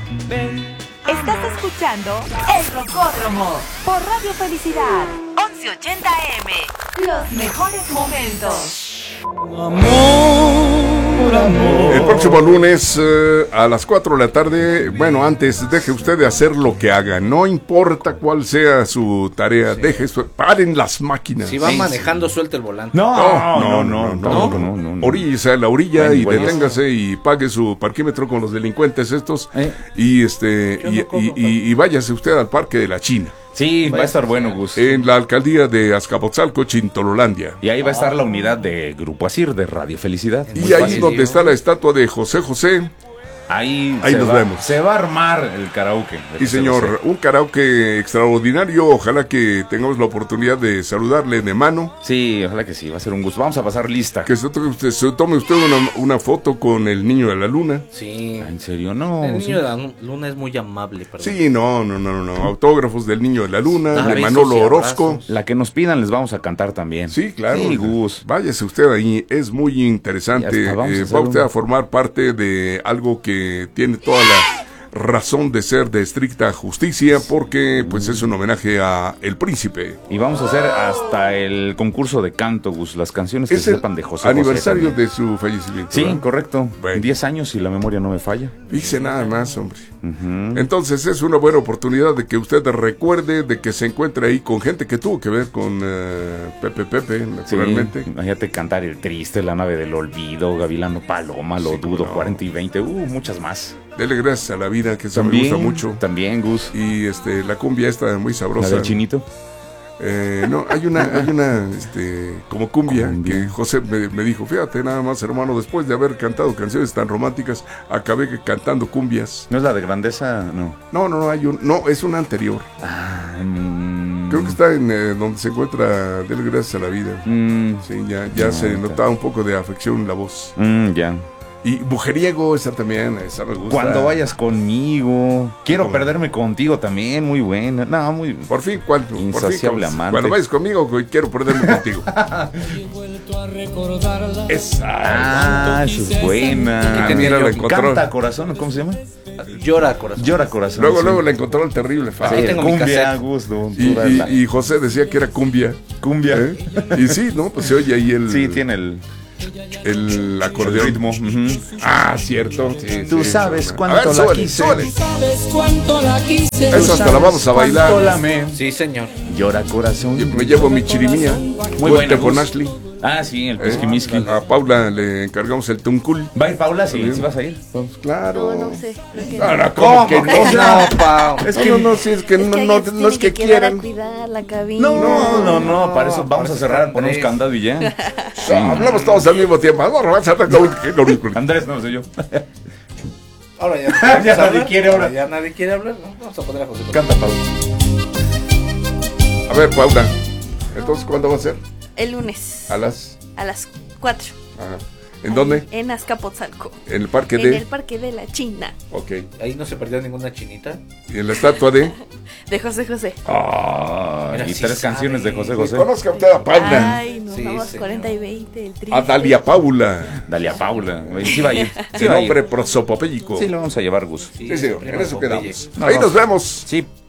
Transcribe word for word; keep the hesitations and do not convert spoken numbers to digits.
Estás escuchando El Rocódromo por Radio Felicidad once ochenta A M. Los mejores momentos. Amor, amor. El próximo lunes eh, a las cuatro de la tarde, bueno, antes deje usted de hacer lo que haga, no importa cuál sea su tarea, sí. deje esto, paren las máquinas. Si va sí, manejando, sí. suelta el volante. No, no, no, no, no, no, no, no, no. Oríllese a la orilla bueno, y bueno, deténgase y pague su parquímetro con los delincuentes estos ¿Eh? y este y, no y, y, y váyase usted al Parque de la China. Sí, va a estar bueno, Gus. En la alcaldía de Azcapotzalco, Chintololandia. Y ahí va a estar la unidad de Grupo Asir de Radio Felicidad. Y Muy ahí fácil. Donde está la estatua de José José. Ahí, ahí se nos va, vemos. Se va a armar el karaoke. Y señor, un karaoke extraordinario. Ojalá que tengamos la oportunidad de saludarle de mano. Sí, ojalá que sí, va a ser un gusto. Vamos a pasar lista. Que se tome usted, se tome usted una, una foto con el niño de la luna. Sí. ¿En serio? No. El niño sí. de la luna es muy amable. Perdón. Sí, no, no, no, no. Autógrafos del niño de la luna, ah, de Manolo Orozco. La que nos pidan les vamos a cantar también. Sí, claro. Sí, Gus. Váyase usted ahí, es muy interesante. Eh, va usted un... a formar parte de algo que tiene toda la razón de ser de estricta justicia, porque pues es un homenaje a El Príncipe. Y vamos a hacer hasta el concurso de canto, Gus, las canciones que es se sepan de José aniversario José de su fallecimiento. Sí, ¿verdad? correcto. Bueno. diez años y la memoria no me falla. Dice nada más, hombre. Uh-huh. Entonces es una buena oportunidad de que usted recuerde, de que se encuentre ahí con gente que tuvo que ver con uh, Pepe Pepe, naturalmente. Sí, imagínate cantar El Triste, La Nave del Olvido, Gavilano Paloma, Lo sí, Dudo, no. cuarenta y veinte, uh, muchas más. Dele gracias a la vida, que eso también, me gusta mucho. También, Gus. Y este la cumbia está muy sabrosa. ¿La del Chinito? Eh, no, hay una, hay una, este, como cumbia, cumbia. que José me, me dijo, fíjate nada más, hermano, después de haber cantado canciones tan románticas, acabé cantando cumbias. ¿No es la de Grandeza? No. No, no, no, hay un, no, es una anterior. Ah, mm, Creo que está en eh, donde se encuentra Dele gracias a la vida. Mm, sí, ya, ya no, se notaba un poco de afección en la voz. Mm, ya. Y Mujeriego, esa también, esa me gusta. Cuando vayas conmigo, quiero ¿Cómo? Perderme contigo también, muy buena. No, muy. Por fin, ¿cuánto? Insaciable por fin, amante. Cuando vayas conmigo, quiero perderme contigo. Esa. Ah, esa es buena. Ah, mira, la encontró. Canta corazón, ¿cómo se llama? Llora corazón. Llora corazón. Luego, sí. luego la encontró el terrible fa. Sí, tengo cumbia, gusto. Y, y, y José decía que era cumbia. Cumbia. ¿Eh? Y sí, ¿no? Pues se oye ahí el. Sí, tiene el. El acordeón. El ritmo. Uh-huh. Ah, cierto. Sí, Tú sí, sabes sí, cuánto ver, la súbale, quise. Súbale. Sabes cuánto la quise. Eso hasta la vamos a bailar. Sí, señor. Llora corazón. Yo me llevo mi chirimía. Muy buena con Ashley. Ah, sí, el Pisquimiski. Eh, a Paula le encargamos el tuncul. ¿Va a ir Paula? Sí, ¿sí vas a ir? Pues claro. No, no sé. No, no, ¿cómo que no? No, Pau. Es que no, no, sí, es que es no, que no, no, no es que, que quieran. Cuidar la cabina. No, no, no, no, para eso vamos para a cerrar, eso ponemos candado y ya. Sí. No, hablamos todos al mismo tiempo. Andrés, no sé yo. Ahora ya, ya nadie quiere ahora. Ya nadie quiere hablar, ¿no? Vamos a poner a José. Canta, Paula. A ver, Paula. Entonces, ¿cuándo va a ser? El lunes. A las. A las cuatro. Ajá. ¿En dónde? En Azcapotzalco. En el parque en de. En el parque de la China. Ok. Ahí no se perdió ninguna chinita. ¿Y en la estatua de? De José José. Ah, y sí tres sabe. canciones de José José. Conozca usted a Paula. Ay, nos Sí, vamos señor. cuarenta y veinte. El triste. A Dalia Paula. Dalia Paula. Sí va a ir. Sí De va a ir. nombre prosopopéyico. Sí, lo vamos a llevar, Gus. Sí, sí, en eso quedamos. No, Ahí no. nos vemos. Sí.